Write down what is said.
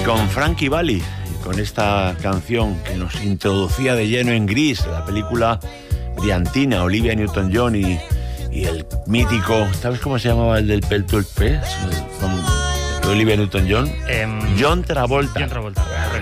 con Frankie Valli, con esta canción que nos introducía de lleno en Grease, la película briantina, Olivia Newton-John y el mítico, ¿sabes cómo se llamaba el del Pelto el Pez? Olivia Newton-John. John Travolta. John Travolta, correcto.